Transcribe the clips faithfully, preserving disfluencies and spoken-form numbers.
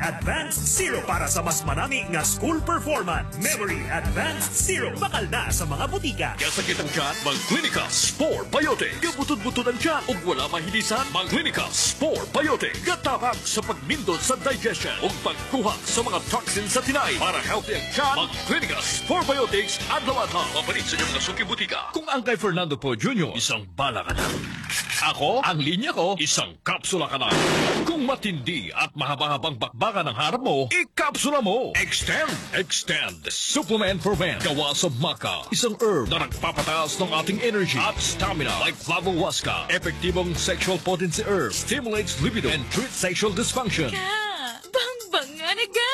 Advanced Zero para sa mas manami nga school performance. Memory Advanced Zero. Bakal na sa mga butika. Kasakit ang tiyan, mag-Clinica Spore Biotic. Gabutod-butod ang tiyan ug wala mahilisan, mag-Clinica Spore Biotic. Gatabang sa pagmindot sa digestion ug pagkuha sa mga toxins sa tinay. Para healthy ang tiyan, mag-Clinica Spore Biotics adlaw at mapalit sa inyong nasuki butika. Kung ang kay Fernando po Junior, isang bala ka na. Ako, ang linya ko, isang kapsula ka na. Kung matindi at mahaba-habang bakbakan ang harap mo, ikapsula mo. Extend, Extend, Supplement for Men. Gawa sa maca, isang herb na nagpapataas ng ating energy at stamina like Flavohuasca. Epektibong sexual potency herb, stimulates libido and treats sexual dysfunction. Ka, bang-bang nga na ga.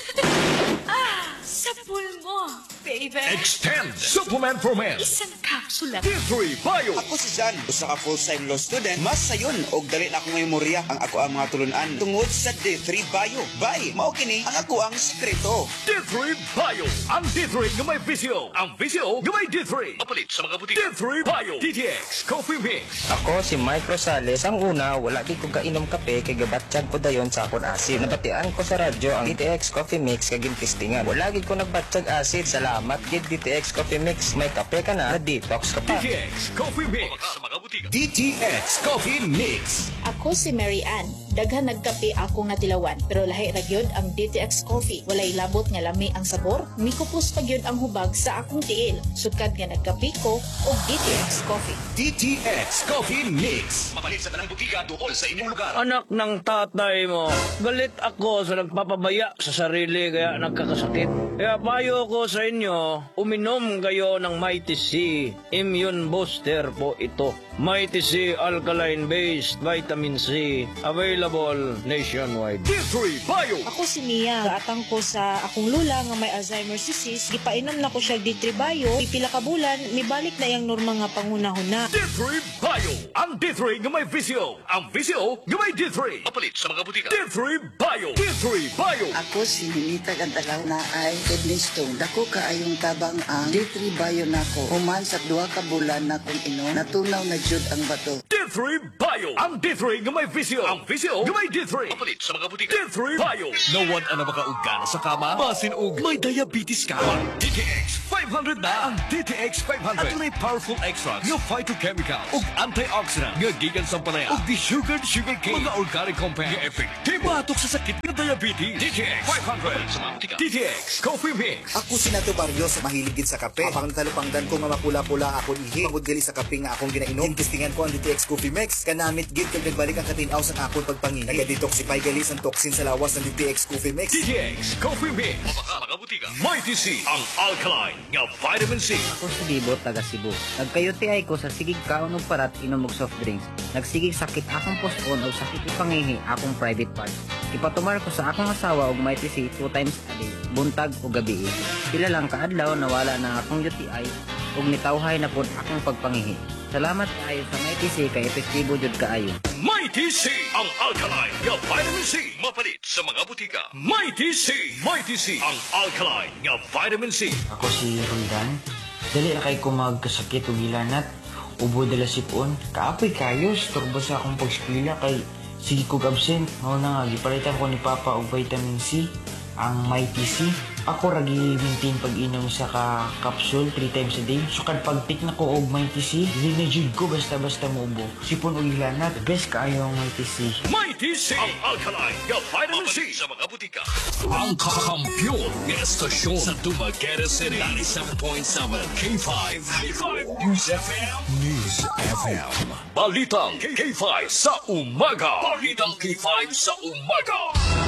Ah, sa pulmo, baby. Extend, Supplement for Men. Isang kapsula. D three Bio. Ako si Jan, usa ka full-time law student. Mas sayon og dali na akong memorya ang ako ang mga tulunan tungod sa D three Bio. Bay, mao kini ang ako ang sekreto. D three Bio. Ang D three nga may visio. Ang visio nga may D three. Mapalit sa mga butika. D three Bio. D T X Coffee Mix. Ako si Mike Rosales. Ang una, wala di ko kainom kape kay gabatsyag ko dayon sa akon asid. Nabatian ko sa radyo ang D T X Coffee Mix kag gintistingan. Wala gid ko nagbatsyag asid. Salamat gid D T X Coffee Mix. May kape ka na, detox ka pa. D T X Coffee Mix. Sa mga butika. D T X Coffee Mix. Ako si Mary Ann. Daghan nagkape ako nga tilawan, pero lahi ra gyud ang D T X Coffee. Walay labot nga lami ang sabor, mikupos pa gyud ang hubag sa akong tiil. Sukad nga nagkape ko og D T X Coffee. D T X Coffee Mix. Mapalit sa tanang butika tukol sa inyong lugar. Anak ng tatay mo, galit ako sa nagpapabaya sa sarili kaya nagkakasakit. Kaya payo ko sa inyo, uminom kayo ng Mighty C. Immune booster po ito. Mighty C alkaline-based vitamin C. Available nationwide. D three Bio. Ako si Mia, gaatang ko sa akong lula nga may Alzheimer's disease, gipainom na ko siya D three Bio, pipila ka bulan, mibalik na yung normal nga pangunahuna. D three Bio. Ang D three nga may visio. Ang visio nga may D three. Mapalit sa mga butika. D three Bio. D three Bio. Ako si Ninita Gantalaw na ay kidney stone. Dako kaayong tabang ang D three Bio nako. Human sa duha ka bulan na kung ino, natunaw na jud ang bato. D three Bio. Ang D three nga may visio. Ang visio nga may D three. Mapalit sa mga butika. D three Bio. Nawan ang makaugan sa kama. Basin og may diabetes ka. D T X five hundred na. Ang D T X five hundred. At may powerful extracts nga phytochemical ug antioxidant nga gikan sa palaya ug di-sugared sugar cane. Mga organic compounds nga epektibo batok sa sakit nga diabetes. D T X five hundred. D T X Coffee Mix. Ako si Nato Barrios sa mahiligid sa kape. Apang talupangdan ko nga mapula-pula akong ihi. Pagod gali sa kape nga akong ginainom. Tintistingan ko ang D T X Coffee Mix. Kanamit gid kag nagbalik ang katinaw sa akong pagpangin. Naga-detoxify gali ang toxin sa lawas ng D T X Coffee Mix. D T X Coffee Mix. Mga butika. Mighty C. Ang alkaline nga vitamin C. Ako si Dibo, taga Cebu. Nagkayuti ay ko sa sigig kaon og parat inom og soft drinks. Nagsigig sakit akong post-on o sakit ipangihi akong private part. Ipatumar ko sa akong asawa og Mighty C two times a day, buntag o gabi. Pila lang kaadlaw nawala na akong U T I ug nitawhay na pod akong pagpangihi. Salamat kaayo sa Mighty C kay epektibo jud kaayo. Mighty C. Ang alkaline nga vitamin C. Mapalit sa mga butika. Mighty C. Mighty C. Ang alkaline nga vitamin C. Ako si Roldan. Dali na kay ko magkasakit o gilanat. Ubo dala sipon. Kaapoy kayo. Storbo sa akong pag-eskwela kay sige kog absent. Mao na nga, gipalitan ko ni Papa og vitamin C. Ang Mighty C. Ako ragi maintain pag-inom sa ka capsule three times a day. So kad pag-take na ko og Mighty C, dili na jud ko basta-basta muubo. Sipon og gilanat, best kaayo ang Mighty C. Mighty C. Ang alkaline nga vitamin C. Sa mga butika. Ang kakampiyon ng estasyon sa Dumaguete City. ninety-seven point seven K five. K five News F M. News F M. Balitang K five sa umaga. Balitang K five sa umaga.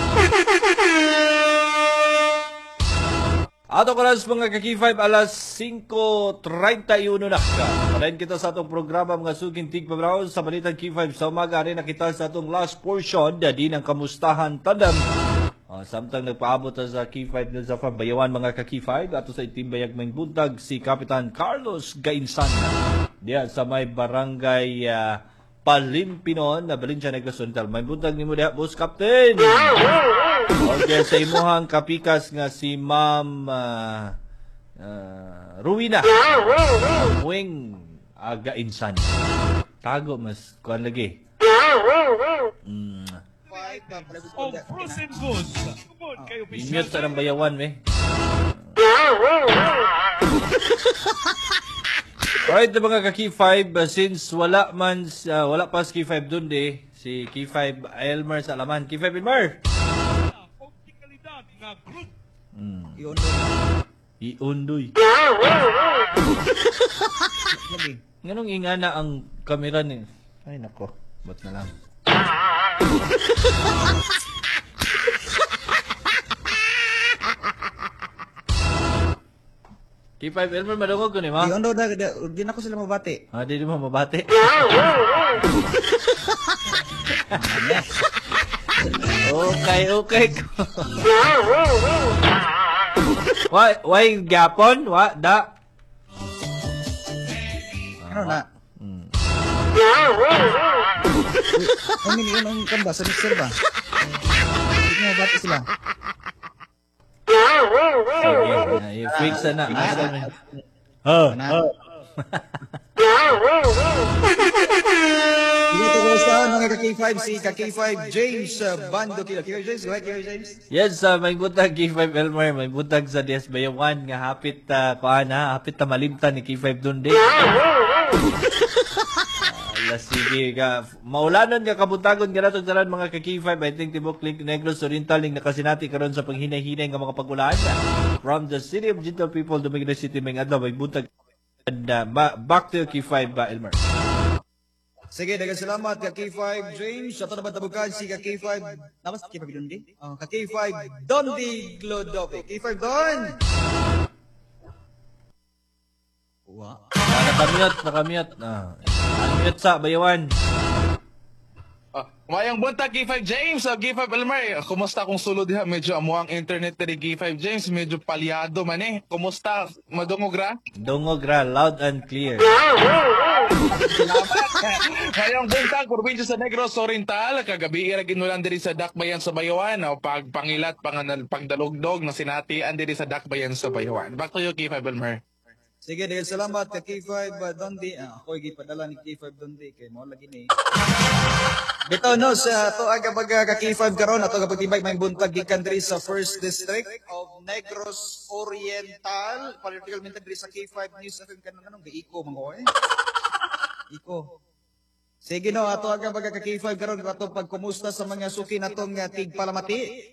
Ato kalas mga ka-K five alas cinco treinta y uno na ka. Kalain kita sa atong programa mga suging tigpabraw sa balitang K five sa umaga. Rin nakita sa atong last portion na din ang kamustahan tandem. Uh, samtang nagpaabot sa K five na sa Pambayawan mga ka-K five ato sa itimbayag may buntag si Kapitan Carlos Gainsan. Diyan sa may barangay uh, Palimpinon na Balincha Negros. May buntag ni mo diha, Boss Captain. Okay, sa imuhang kapikas nga si Ma'am uh, uh, Ruina Wing Aga Insan. Tago mas kuan lagi. Mm. O frozen goods. Tubod kayo official. Inyot sa ng bayawan, me. Alright, mga ka-Key five, uh, since wala man, uh, wala pa si Key five dun di, si Key five Elmer sa alaman. Key five Elmer! Hmm. Iundoy. Nganong ingana ang kamera ni? Ay nako, bot na lang. Key five Elmer, madungog ko ni ma? Di ondo na, di na ko sila mabati. Ah, di mo mabati. Okay, okay. Why, why gapon? Wa, da? Ano na? Hmm. Ano yun ang kamba sa mixer ba? Di mo mabati sila. Sige, uh, fix na. Asa na. Ha, ha. Dito ko sa mga ka-K five, si ka-K five James uh, Bando Kilo. K five James, go ahead, K five James. Yes, uh, may butag Key five Elmer, may butag sa D S Bayawan nga hapit uh, kuan ha, hapit ta malimtan ni Key five Dunde. Ala sige ka, maulanon nga kabutagon nga natong tanan mga ka-Key five, I think tibok link Negros Oriental ning nakasinati karon sa panghinay-hinay nga mga pagulaan from the city of Gentle People, Dumaguete City, may adlaw may butag. And, uh, back to Key five ba Elmer. Sige, dagang salamat ka K five James. Sa ito naman tabukan si ka K five. Namas K five Dondi? Oh, ka K five Dondi Glodovic. K five Don! Wow. Ah, nakamute, nakamute. Ah, unmute sa Bayawan. Mayang buntag K five James, uh, K five Elmer. Kumusta kung sulod diha? Medyo amo ang internet ni K five James, medyo palyado man eh. Kumusta? Madungog ra? Dungog ra, loud and clear. Salamat. Mayang buntag probinsya sa Negros Oriental, kagabi ra ginulan diri sa Dakbayan sa Bayawan, o pagpangilat panganal pagdalugdog na sinatian diri sa Dakbayan sa Bayawan. Back to you K five Elmer. Sige, dagang salamat ka K five uh, Dondi. Ah, ako gipadala ni K five Dondi kay mo lagi ni. Dito no sa to aga baga ka K five karon ato ga pagtibay may buntag gikan diri sa first district of Negros Oriental. Political mentag diri sa K five News F M kanon kanong gaiko mango eh. Iko. Sige no ato aga baga ka K five karon ato pagkumusta sa mga suki natong uh, tig palamati.